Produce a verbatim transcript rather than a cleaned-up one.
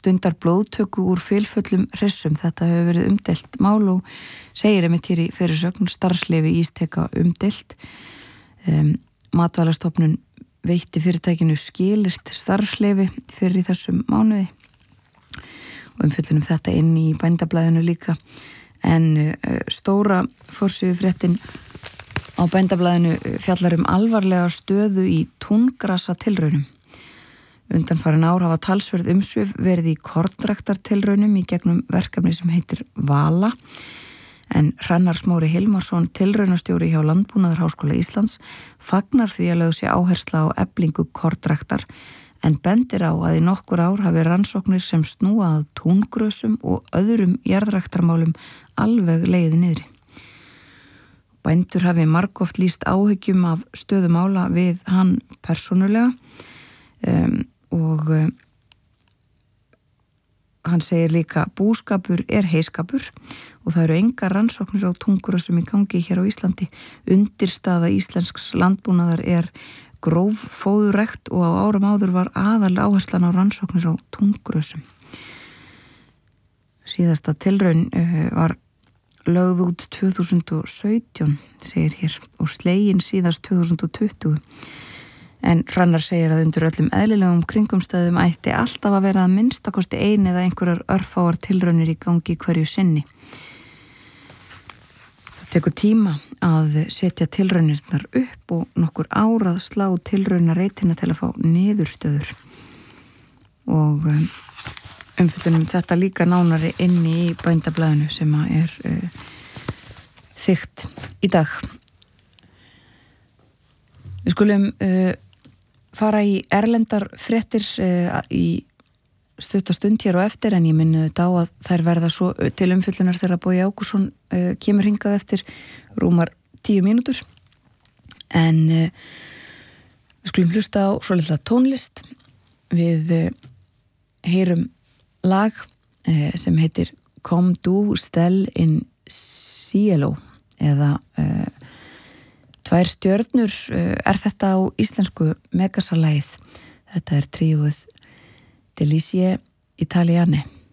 stundar blóðtöku úr fylfullum hressum. Þetta hefur verið umdeilt mál og segir einmitt hér í fyrirsögn starfsleyfi Ísteka umdeilt. Um, Matvælastofnun veitti fyrirtækinu skilyrt starfsleyfi fyrir í þessum mánuði og umfjöllunum þetta inn í Bændablaðinu líka. En uh, stóra forsíðufréttin á Bændablaðinu fjallar um alvarlega stöðu í túngrasa tilraunum. Undanfarin ár hafa talsverð umsvif verið í kornræktartilraunum í gegnum verkefni sem heitir Vala, en Hrannar Smári Hilmarsson, tilraunastjóri hjá Landbúnaðarháskóla Íslands, fagnar því að lögð sé áhersla á eflingu kornræktar, en bendir á að í nokkur ár hafi rannsóknir sem snúa að túngrösum og öðrum jarðræktarmálum alveg leiði niðri. Bændur hafi margoft lýst áhyggjum af stöðu mála við hann persónulega, um, og um, hann segir líka búskapur er heiskapur og það eru engar rannsóknir á túngrösum í gangi hér á Íslandi. Undirstaða íslensks landbúnaðar er gróf fóðurrækt og á árum áður var aðal áherslan á rannsóknir á túngrösum. Síðasta tilraun uh, var lögð út tvö þúsund og sautján, segir hér, og slegin síðast tvö þúsund og tuttugu. En Hrannar segir að undir öllum eðlilegum kringumstöðum ætti alltaf að vera að minnstakosti ein eða einhverjar örfáar tilraunir í gangi hverju sinni. Það tekur tíma að setja tilraunirnar upp og nokkur ár að slá tilraunarreitina til að fá niðurstöður. Og um, umfjöllunum þetta líka nánari inni í Bændablaðinu sem er uh, þykkt í dag. Við skulum uh, fara í erlendar fréttir uh, í stuttastund hér og eftir, en ég minni þetta á að þær verða svo til umfjöllunar þegar Bogi Ágústsson uh, kemur hingað eftir rúmar tíu mínútur. En uh, við skulum hlusta á svo litla tónlist. Við uh, heyrum lag uh, sem heitir Comme du stell in cielo eða uh, Tvær stjörnur er þetta á íslensku Megasalæð. Þetta er tríóið Delicie Italiane.